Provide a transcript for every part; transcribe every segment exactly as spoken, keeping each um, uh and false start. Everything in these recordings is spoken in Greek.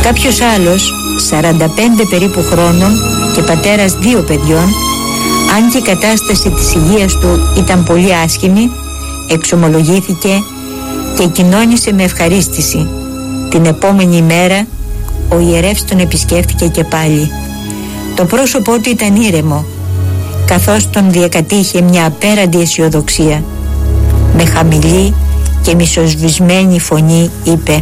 Κάποιος άλλος, σαράντα πέντε περίπου χρόνων και πατέρας δύο παιδιών, αν και η κατάσταση της υγείας του ήταν πολύ άσχημη, εξομολογήθηκε και κοινώνησε με ευχαρίστηση. Την επόμενη μέρα ο ιερεύς τον επισκέφθηκε και πάλι. Το πρόσωπό του ήταν ήρεμο, καθώς τον διακατήχε μια απέραντη αισιοδοξία. Με χαμηλή και μισοσβησμένη φωνή είπε: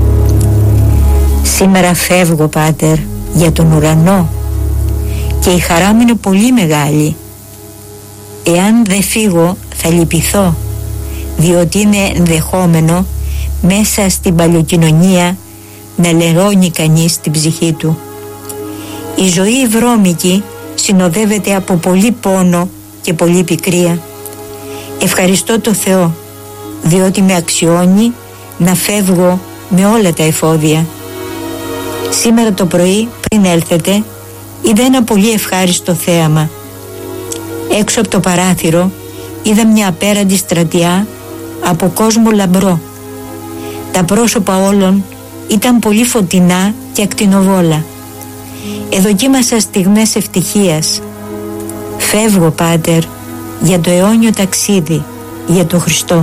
«Σήμερα φεύγω, Πάτερ, για τον ουρανό και η χαρά μου είναι πολύ μεγάλη. Εάν δεν φύγω θα λυπηθώ, διότι είναι ενδεχόμενο μέσα στην παλιοκοινωνία να λερώνει κανείς την ψυχή του. Η ζωή βρώμικη συνοδεύεται από πολύ πόνο και πολύ πικρία. Ευχαριστώ το Θεό, διότι με αξιώνει να φεύγω με όλα τα εφόδια. Σήμερα το πρωί πριν έλθετε είδα ένα πολύ ευχάριστο θέαμα. Έξω από το παράθυρο είδα μια απέραντη στρατιά από κόσμο λαμπρό. Τα πρόσωπα όλων ήταν πολύ φωτεινά και ακτινοβόλα. Εδοκίμασα στιγμές ευτυχίας. Φεύγω, Πάτερ, για το αιώνιο ταξίδι, για τον Χριστό.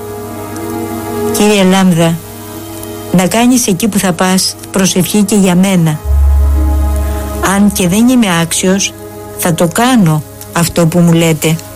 Κύριε Λάμδα, να κάνεις εκεί που θα πας προσευχή και για μένα. Αν και δεν είμαι άξιος, θα το κάνω αυτό που μου λέτε.